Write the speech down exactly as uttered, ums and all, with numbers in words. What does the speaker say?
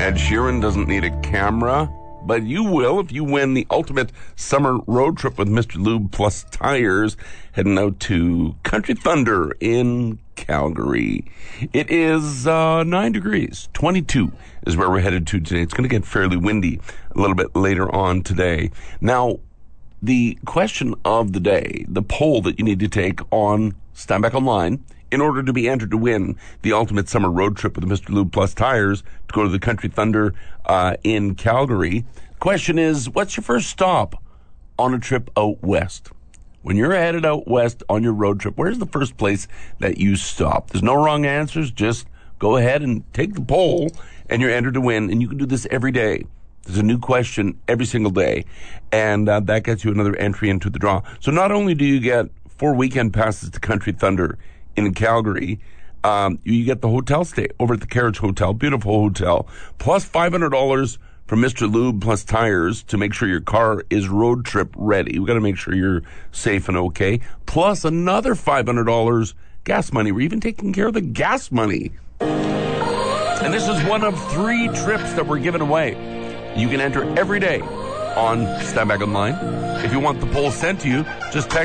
Ed Sheeran doesn't need a camera, but you will if you win the ultimate summer road trip with Mister Lube Plus Tires, heading out to Country Thunder in Calgary. It is uh, nine degrees. twenty-two is where we're headed to today. It's going to get fairly windy a little bit later on today. Now, the question of the day, the poll that you need to take on Steinbach Online in order to be entered to win the ultimate summer road trip with Mister Lube Plus Tires to go to the Country Thunder uh, in Calgary. Question is, what's your first stop on a trip out west? When you're headed out west on your road trip, where's the first place that you stop? There's no wrong answers. Just go ahead and take the poll, and you're entered to win. And you can do this every day. There's a new question every single day, and uh, that gets you another entry into the draw. So not only do you get four weekend passes to Country Thunder in Calgary, um, you get the hotel stay over at the Carriage Hotel, beautiful hotel, plus five hundred dollars from Mister Lube Plus Tires to make sure your car is road trip ready. We've got to make sure you're safe and okay. Plus another five hundred dollars gas money. We're even taking care of the gas money. And this is one of three trips that we're giving away. You can enter every day on Steinbach Online. If you want the poll sent to you, just text